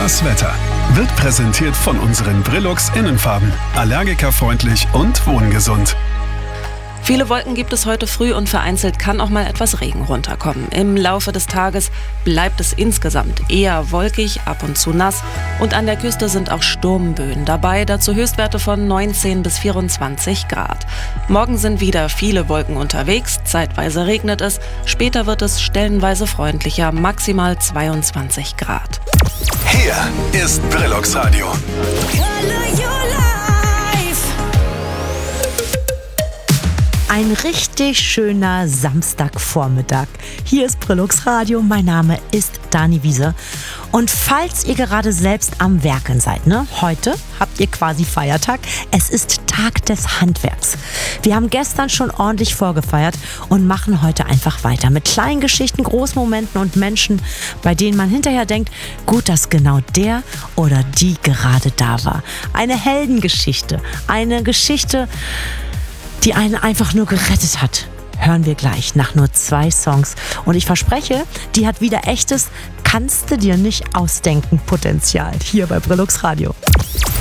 Das Wetter wird präsentiert von unseren Brillux Innenfarben. Allergikerfreundlich und wohngesund. Viele Wolken gibt es heute früh und vereinzelt kann auch mal etwas Regen runterkommen. Im Laufe des Tages bleibt es insgesamt eher wolkig, ab und zu nass und an der Küste sind auch Sturmböen dabei, dazu Höchstwerte von 19 bis 24 Grad. Morgen sind wieder viele Wolken unterwegs, zeitweise regnet es, später wird es stellenweise freundlicher, maximal 22 Grad. Hier ist Brillux Radio. Ein richtig schöner Samstagvormittag. Hier ist Brillux Radio, mein Name ist Dani Wiese. Und falls ihr gerade selbst am Werkeln seid, heute habt ihr quasi Feiertag. Es ist Tag des Handwerks. Wir haben gestern schon ordentlich vorgefeiert und machen heute einfach weiter mit kleinen Geschichten, Großmomenten und Menschen, bei denen man hinterher denkt, gut, dass genau der oder die gerade da war. Eine Heldengeschichte, eine Geschichte, die einen einfach nur gerettet hat. Hören wir gleich nach nur 2 Songs. Und ich verspreche, die hat wieder echtes, kannst du dir nicht ausdenken Potenzial hier bei Brillux Radio.